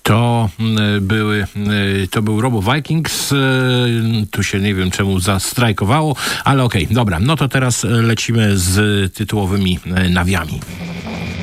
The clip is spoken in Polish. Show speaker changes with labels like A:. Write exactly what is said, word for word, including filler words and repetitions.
A: To były, to był Robo Vikings. Tu się nie wiem czemu zastrajkowało, ale okej, okay, dobra. No to teraz lecimy z tytułowymi nawiami.